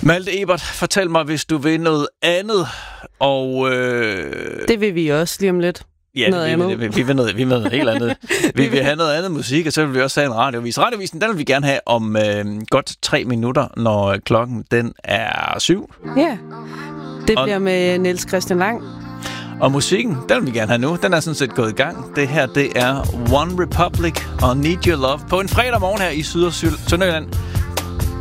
Malte Ebert, fortæl mig, hvis du vil noget andet, og... Det vil vi også lige om lidt. Ja, vi vil noget helt andet. Vi vil have noget andet musik, og så vil vi også have en radiovis. Radiovisen, den vil vi gerne have om godt 3 minutter, når klokken den er 7. Ja, det bliver med Niels Christian Lang. Og musikken, den vil vi gerne have nu. Den er sådan set gået i gang. Det her, det er One Republic og Need Your Love på en fredag morgen her i Syd- og Sønderjylland.